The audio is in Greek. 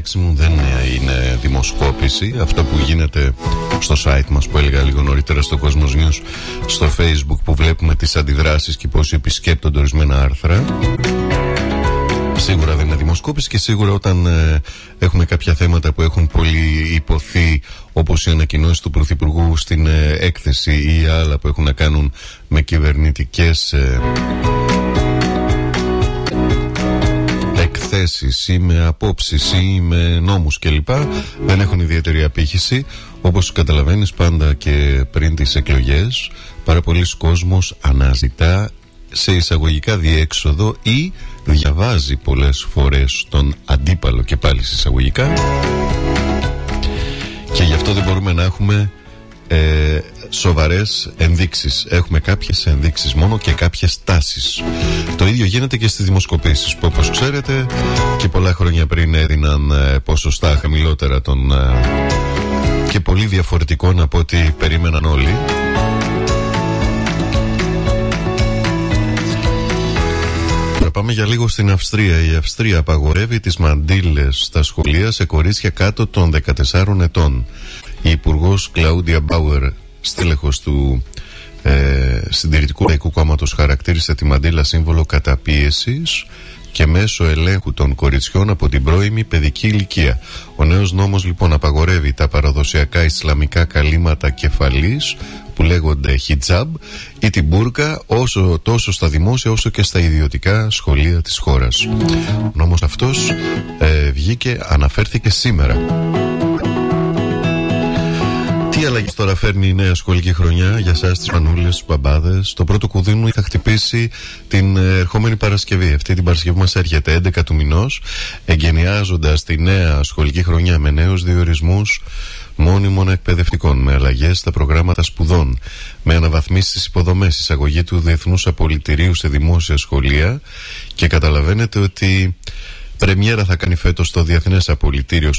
εντάξει μου, δεν είναι δημοσκόπηση. Αυτό που γίνεται στο site μας που έλεγα λίγο νωρίτερα στο Cosmos News, στο Facebook που βλέπουμε τις αντιδράσεις και πώς επισκέπτονται ορισμένα άρθρα, σίγουρα δεν είναι δημοσκόπηση. Και σίγουρα όταν έχουμε κάποια θέματα που έχουν πολύ υποθεί, όπως οι ανακοινώσεις του Πρωθυπουργού στην έκθεση ή άλλα που έχουν να κάνουν με κυβερνητικές εκθέσεις ή με απόψεις ή με νόμους κλπ, δεν έχουν ιδιαίτερη απήχηση. Όπως καταλαβαίνεις, πάντα και πριν τις εκλογές πάρα πολλοί κόσμος αναζητά σε εισαγωγικά διέξοδο ή διαβάζει πολλές φορές τον αντίπαλο και πάλι σε εισαγωγικά, και γι' αυτό δεν μπορούμε να έχουμε σοβαρές ενδείξεις. Έχουμε κάποιες ενδείξεις μόνο και κάποιες τάσεις. Το ίδιο γίνεται και στις δημοσκοπήσεις που, όπως ξέρετε, και πολλά χρόνια πριν έδιναν ποσοστά χαμηλότερα και πολύ διαφορετικών από ό,τι περίμεναν όλοι. Πάμε για λίγο στην Αυστρία. Η Αυστρία απαγορεύει τις μαντήλες στα σχολεία σε κορίτσια κάτω των 14 ετών. Η υπουργός Κλαούντια Μπάουερ, στέλεχος του Συντηρητικού Λαϊκού Κόμματος, χαρακτήρισε τη μαντήλα σύμβολο καταπίεσης και μέσω ελέγχου των κοριτσιών από την πρώιμη παιδική ηλικία. Ο νέος νόμος λοιπόν απαγορεύει τα παραδοσιακά ισλαμικά καλύματα κεφαλής που λέγονται χιτζάμπ ή την μπούρκα, τόσο στα δημόσια όσο και στα ιδιωτικά σχολεία της χώρας. Ο νόμος αυτός αναφέρθηκε σήμερα. Τι αλλαγές τώρα φέρνει η νέα σχολική χρονιά για εσάς τις μανούλες, τους μπαμπάδες? Το πρώτο κουδούνι θα χτυπήσει την ερχόμενη Παρασκευή. Αυτή την Παρασκευή μας έρχεται 11 του μηνός, εγκαινιάζοντας τη νέα σχολική χρονιά με νέους διορισμούς μόνιμων εκπαιδευτικών, με αλλαγές στα προγράμματα σπουδών, με αναβαθμίσεις στις υποδομές, εισαγωγή του διεθνούς απολυτηρίου σε δημόσια σχολεία. Και καταλαβαίνετε ότι πρεμιέρα θα κάνει φέτος το Διεθνές Απολυτήριο